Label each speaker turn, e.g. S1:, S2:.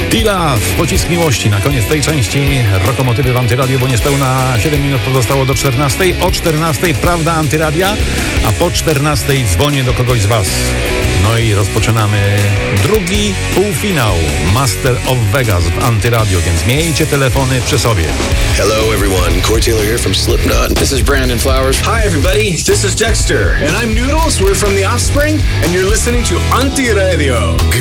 S1: Tila w Pocisk Miłości. Na koniec tej części Rokomotywy w Antyradiu, bo niespełna 7 minut pozostało do 14. O 14 Prawda Antyradia, a po 14 dzwonię do kogoś z Was. No i rozpoczynamy drugi półfinał Master of Vegas w Antyradiu, więc miejcie telefony przy sobie.
S2: Hello everyone, Corey Taylor here from Slipknot.
S3: This is Brandon Flowers.
S4: Hi everybody, this is Dexter. And I'm Noodles, we're from The Offspring, and you're listening to Antiradio.